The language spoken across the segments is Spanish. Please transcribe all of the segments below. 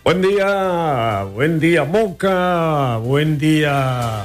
Buen día Moca, buen día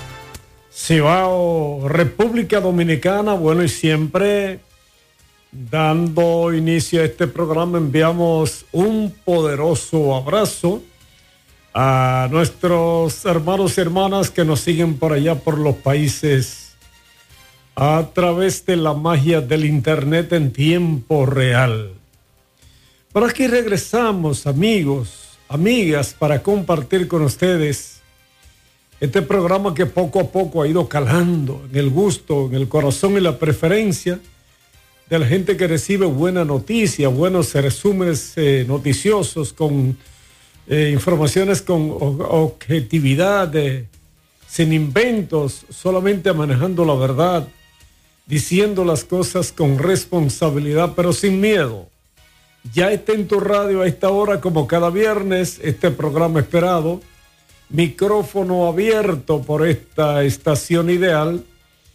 Cibao, República Dominicana. Bueno, y siempre dando inicio a este programa enviamos un poderoso abrazo a nuestros hermanos y hermanas que nos siguen por allá por los países a través de la magia del internet en tiempo real. Por aquí regresamos, amigos, amigas, para compartir con ustedes este programa que poco a poco ha ido calando en el gusto, en el corazón y la preferencia de la gente que recibe buena noticia, buenos resúmenes noticiosos con informaciones con objetividad, sin inventos, solamente manejando la verdad, diciendo las cosas con responsabilidad, pero sin miedo. Ya está en tu radio a esta hora, como cada viernes, este programa esperado, micrófono abierto por esta estación ideal,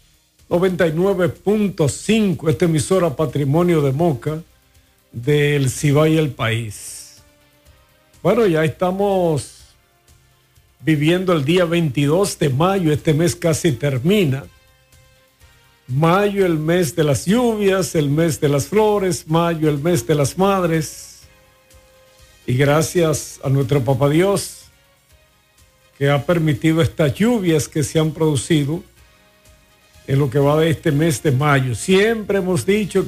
99.5, esta emisora Patrimonio de Moca, del Cibao y el país. Bueno, ya estamos viviendo el día 22 de mayo, este mes casi termina. Mayo, el mes de las lluvias, el mes de las flores, mayo, el mes de las madres. Y gracias a nuestro Papá Dios, que ha permitido estas lluvias que se han producido en lo que va de este mes de mayo. Siempre hemos dicho